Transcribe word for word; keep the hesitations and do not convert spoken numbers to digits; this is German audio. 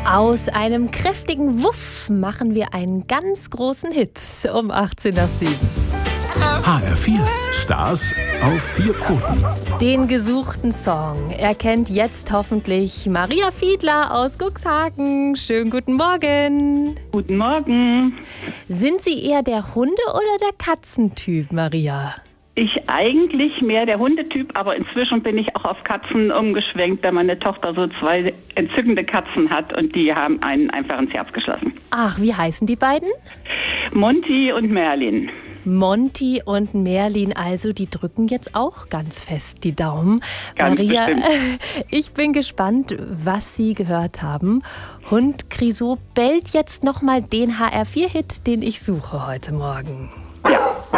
Aus einem kräftigen Wuff machen wir einen ganz großen Hit um achtzehn nach sieben. H R vier, Stars auf vier Pfoten. Den gesuchten Song erkennt jetzt hoffentlich Maria Fiedler aus Cuxhaven. Schönen guten Morgen. Guten Morgen. Sind Sie eher der Hunde- oder der Katzentyp, Maria? Ich eigentlich mehr der Hundetyp, aber inzwischen bin ich auch auf Katzen umgeschwenkt, da meine Tochter so zwei entzückende Katzen hat und die haben einen einfach ins Herz geschlossen. Ach, wie heißen die beiden? Monty und Merlin. Monty und Merlin, also die drücken jetzt auch ganz fest die Daumen. Ganz Maria, bestimmt. Ich bin gespannt, was Sie gehört haben. Hund Crisot bellt jetzt nochmal den H R vier Hit, den ich suche heute Morgen. Ja.